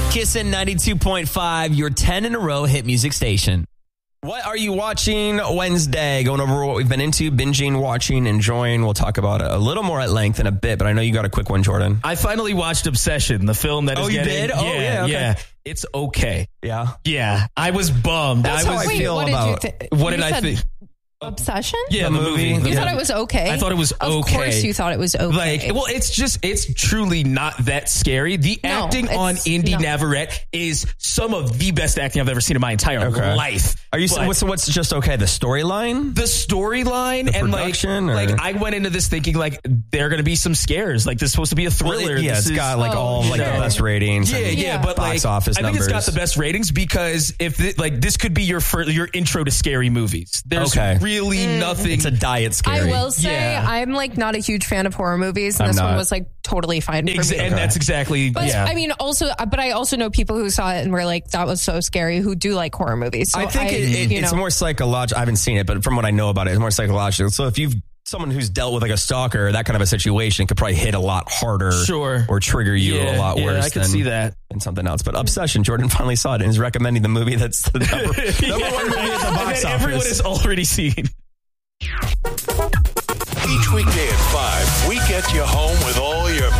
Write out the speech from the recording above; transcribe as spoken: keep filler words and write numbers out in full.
Kissin' ninety-two point five, your ten in a row hit music station. What are you watching Wednesday? Going over what we've been into, binging, watching, enjoying. We'll talk about it a little more at length in a bit, but I know you got a quick one, Jordan. I finally watched Obsession, the film that is Oh, you getting... did? Oh, yeah, yeah, okay. yeah. It's okay. Yeah. Yeah. I was bummed. That's I how was, I Wait, feel what about... did you think? What did You I said think? Obsession? Yeah, The the, movie? movie. You Yeah. thought it was okay? I thought it was of okay. Of course you thought it was okay. Like, well, it's just, it's truly not that scary. The No, acting on it's- Indy no. Navarrete is some of the best acting I've ever seen in my entire Okay. life. Are you But saying what's, what's just okay? The storyline? the storyline The and like, production, or- like I went into this thinking like there are going to be some scares. Like this is supposed to be a Well, thriller. it- yeah, This it's is- got like Oh, all like the sure. best ratings. Yeah, and yeah, Yeah. but box like office I think numbers. it's got the best ratings because if it, like this could be your fir- your intro to scary movies. There's Okay. really nothing. It's a diet scary. I will say Yeah. I'm like not a huge fan of horror movies, and I'm this not. one was like totally fine for Ex- me. and that's exactly But yeah. I mean, also, but I also know people who saw it and were like, "That was so scary." Who do like horror movies? So I think it, it, you it's know, more psychological. I haven't seen it, but from what I know about it, it's more psychological. So if you've someone who's dealt with like a stalker, that kind of a situation could probably hit a lot harder, Sure. or trigger you Yeah, a lot yeah, worse. I could than, see that. than something else. But Obsession, Jordan finally saw it and is recommending the movie that's the number, number Yeah, one movie at the and box that everyone office. has already seen. Each weekday at five, we get you home with all your